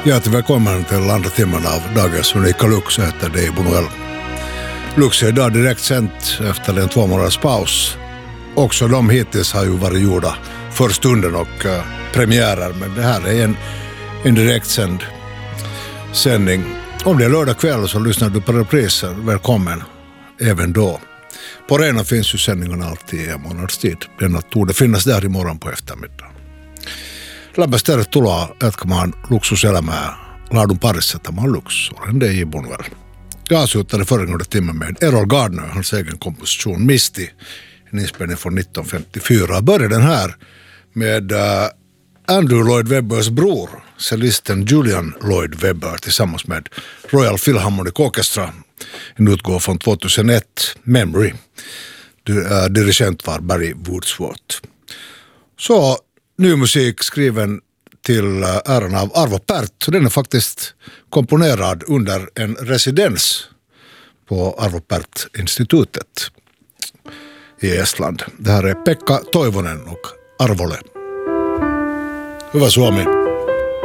Hjärtligt välkommen till andra timmen av dagens unika Lux. Jag heter Dave Bonuel. Lux är idag direkt sänt efter en 2 månaders paus. Också de hittills har ju varit gjorda för stunden och premiärer. Men det här är en direktsänd sändning. Om det är lördag kväll så lyssnar du på repriser. Välkommen även då. På Arena finns ju sändningarna alltid i en månads tid. Denna torde finnas där imorgon på eftermiddag. Lämpäs tervetuloa jatkamaan luksuselämää laadun parissa. Tämä on Lux. Olen DJ Bonuel. Jag avslutade föregående timmen med Errol Gardner, hans egen komposition Misty, en inspelning från 1954. Började den här med Andrew Lloyd Webbers bror, cellisten Julian Lloyd Webber tillsammans med Royal Philharmonic Orchestra. En utgåva från 2001, Memory. Dirigent var Barry Woodsworth. Så ny musik skriven till äran av Arvo Pärt. Den är faktiskt komponerad under en residens på Arvo Pärt-institutet i Estland. Det här är Pekka Toivonen och Arvole. Hyvä Suomi.